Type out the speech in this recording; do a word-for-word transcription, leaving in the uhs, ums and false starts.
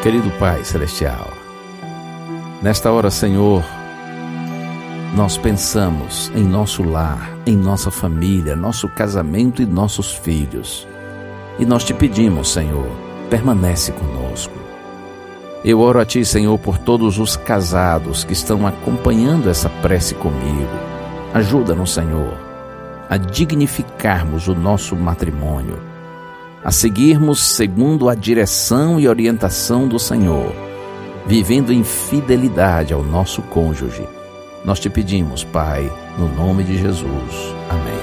Querido Pai Celestial, nesta hora, Senhor, nós pensamos em nosso lar, em nossa família, nosso casamento e nossos filhos. E nós te pedimos, Senhor, permanece conosco. Eu oro a Ti, Senhor, por todos os casados que estão acompanhando essa prece comigo. Ajuda-nos, Senhor, a dignificarmos o nosso matrimônio, a seguirmos segundo a direção e orientação do Senhor, vivendo em fidelidade ao nosso cônjuge. Nós te pedimos, Pai, no nome de Jesus. Amém.